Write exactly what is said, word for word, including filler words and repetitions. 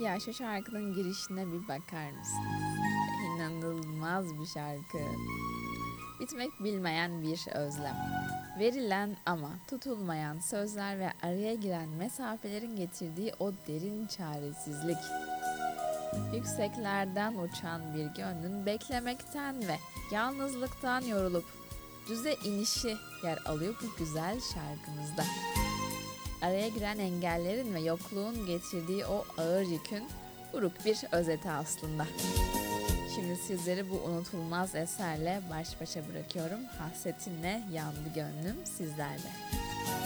Ya şu şarkının girişine bir bakar mısınız? İnanılmaz bir şarkı. Bitmek bilmeyen bir özlem. Verilen ama tutulmayan sözler ve araya giren mesafelerin getirdiği o derin çaresizlik. Yükseklerden uçan bir gönlün beklemekten ve yalnızlıktan yorulup düze inişi yer alıyor bu güzel şarkımızda. Araya giren engellerin ve yokluğun getirdiği o ağır yükün buruk bir özeti aslında. Şimdi sizleri bu unutulmaz eserle baş başa bırakıyorum. Hasretinle yandı gönlüm sizlerle.